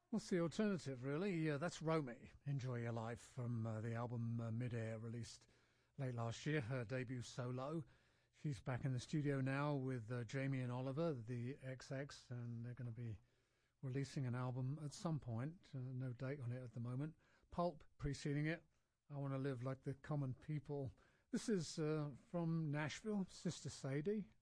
What's the alternative, really? Yeah, that's Romy. Enjoy Your Life from the album Mid-Air, released late last year, her debut solo. She's back in the studio now with Jamie and Oliver, the XX, and they're going to be releasing an album at some point. No date on it at the moment. Pulp preceding it. I Want to Live Like the Common People. This is from Nashville, Sister Sadie.